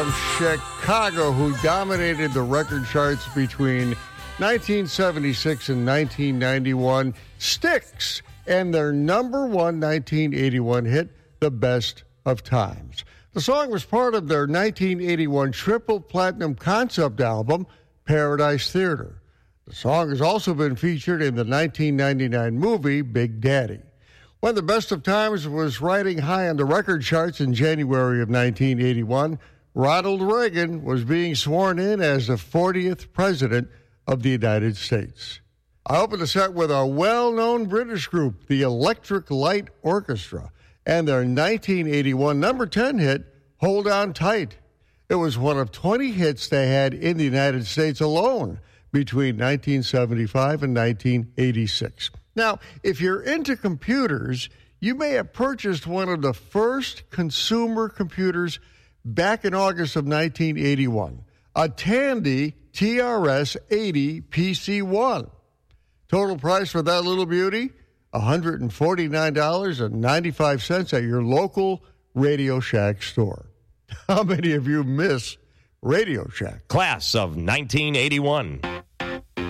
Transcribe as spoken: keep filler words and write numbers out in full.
Of Chicago, who dominated the record charts between nineteen seventy-six and nineteen ninety-one, Styx, and their number one nineteen eighty-one hit, The Best of Times. The song was part of their nineteen eighty-one triple platinum concept album, Paradise Theater. The song has also been featured in the nineteen ninety-nine movie, Big Daddy. When The Best of Times was riding high on the record charts in January of nineteen eighty-one, Ronald Reagan was being sworn in as the fortieth President of the United States. I opened the set with a well-known British group, the Electric Light Orchestra, and their nineteen eighty-one number ten hit, Hold On Tight. It was one of twenty hits they had in the United States alone between nineteen seventy-five and nineteen eighty-six. Now, if you're into computers, you may have purchased one of the first consumer computers back in August of nineteen eighty-one, a Tandy T R S eighty P C one. Total price for that little beauty, one hundred forty-nine dollars and ninety-five cents at your local Radio Shack store. How many of you miss Radio Shack? Class of nineteen eighty-one.